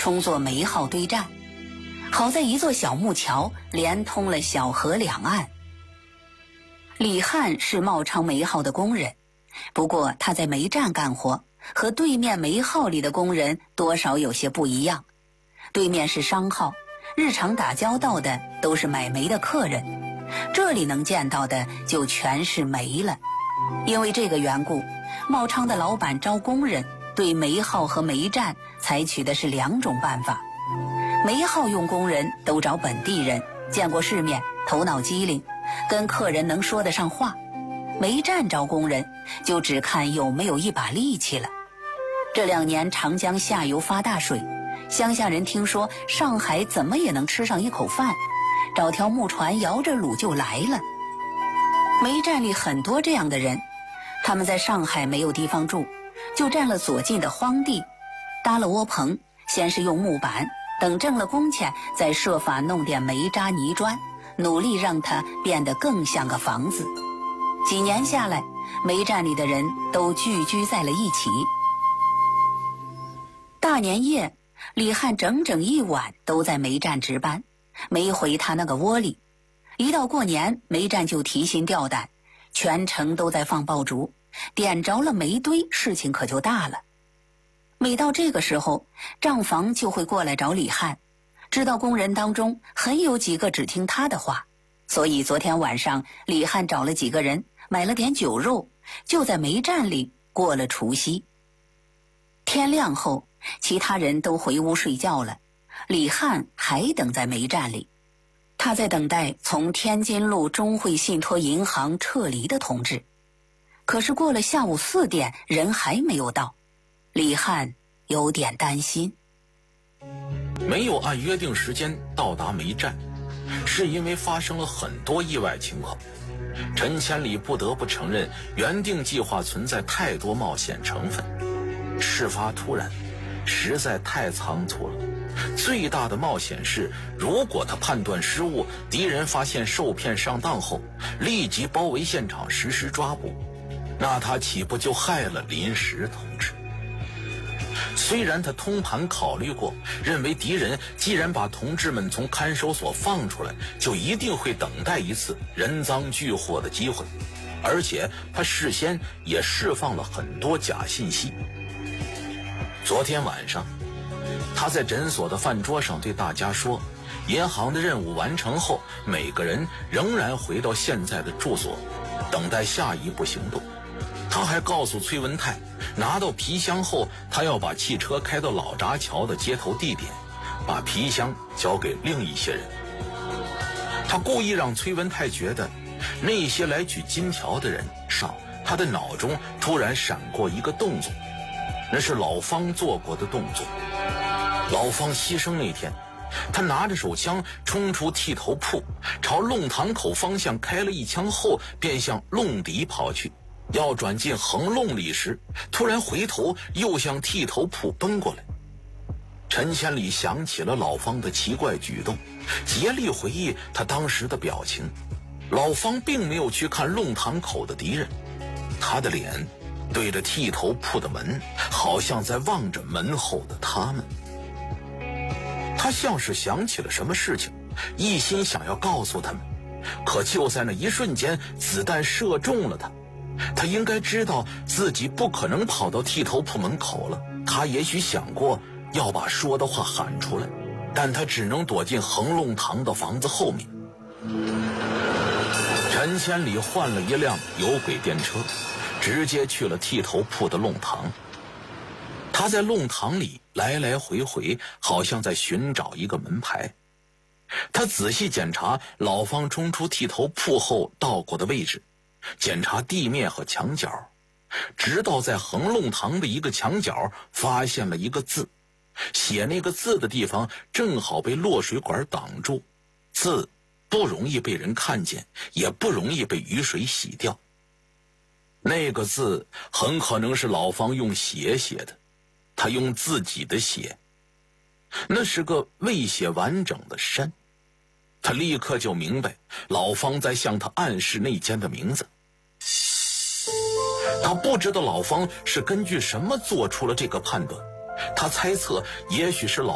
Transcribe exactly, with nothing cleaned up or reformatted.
充作煤号堆栈。好在一座小木桥连通了小河两岸。李翰是茂昌煤号的工人，不过他在煤站干活，和对面煤号里的工人多少有些不一样。对面是商号，日常打交道的都是买煤的客人，这里能见到的就全是煤了。因为这个缘故，茂昌的老板招工人对煤号和煤站采取的是两种办法。煤号用工人都找本地人，见过世面，头脑机灵，跟客人能说得上话。煤站招工人就只看有没有一把力气了。这两年长江下游发大水，乡下人听说上海怎么也能吃上一口饭，找条木船摇着橹就来了。煤站里很多这样的人，他们在上海没有地方住，就占了左近的荒地，搭了窝棚，先是用木板，等挣了工钱，再设法弄点煤渣泥砖，努力让它变得更像个房子。几年下来，煤站里的人都聚居在了一起。大年夜，李翰整整一晚都在煤站值班，没回他那个窝里。一到过年，煤站就提心吊胆，全城都在放爆竹，点着了煤堆，事情可就大了。每到这个时候，账房就会过来找李翰，知道工人当中很有几个只听他的话，所以昨天晚上李翰找了几个人，买了点酒肉，就在煤站里过了除夕。天亮后，其他人都回屋睡觉了，李翰还等在煤站里。他在等待从天津路中汇信托银行撤离的通知。可是过了下午四点，人还没有到，李翰有点担心。 没有按约定时间到达煤站，是因为发生了很多意外情况。陈千里不得不承认，原定计划存在太多冒险成分。事发突然，实在太仓促了。最大的冒险是，如果他判断失误，敌人发现受骗上当后，立即包围现场实施抓捕，那他岂不就害了临时同志？虽然他通盘考虑过，认为敌人既然把同志们从看守所放出来，就一定会等待一次人赃俱获的机会，而且他事先也释放了很多假信息。昨天晚上，他在诊所的饭桌上对大家说，银行的任务完成后，每个人仍然回到现在的住所，等待下一步行动。他还告诉崔文泰，拿到皮箱后，他要把汽车开到老闸桥的接头地点，把皮箱交给另一些人。他故意让崔文泰觉得，那些来取金条的人上，他的脑中突然闪过一个动作，那是老方做过的动作。老方牺牲那天，他拿着手枪冲出剃头铺，朝弄堂口方向开了一枪后，便向弄底跑去。要转进横弄里时，突然回头又向剃头铺奔过来。陈千里想起了老方的奇怪举动，竭力回忆他当时的表情。老方并没有去看弄堂口的敌人，他的脸对着剃头铺的门，好像在望着门后的他们。他像是想起了什么事情，一心想要告诉他们，可就在那一瞬间，子弹射中了他。他应该知道自己不可能跑到剃头铺门口了，他也许想过要把说的话喊出来，但他只能躲进横弄堂的房子后面。陈千里换了一辆有轨电车，直接去了剃头铺的弄堂。他在弄堂里来来回回，好像在寻找一个门牌。他仔细检查老方冲出剃头铺后到过的位置，检查地面和墙角，直到在横弄堂的一个墙角发现了一个字，写那个字的地方正好被落水管挡住，字不容易被人看见，也不容易被雨水洗掉。那个字很可能是老方用血写的，他用自己的血，那是个未写完整的山。他立刻就明白老方在向他暗示那间的名字。他不知道老方是根据什么做出了这个判断，他猜测也许是老